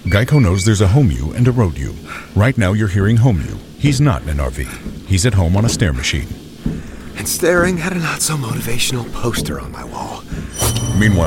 Geico knows there's a home you and a road you. Right now you're hearing home you. He's not in an RV. He's at home on a stair machine. And staring at a not-so-motivational poster on my wall. Meanwhile,